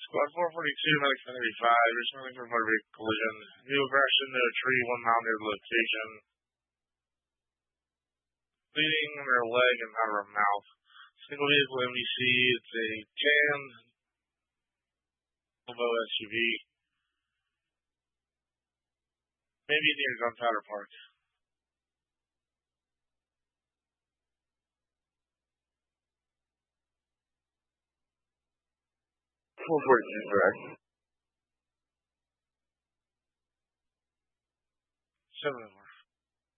Squad 442, Medic 75, responding for motor vehicle collision. Vehicle crashed into a tree 1 mile near the location. Bleeding in their leg and out of her mouth. Single vehicle MDC, it's a tan Volvo SUV. Maybe near Gunpowder Park. 442, correct.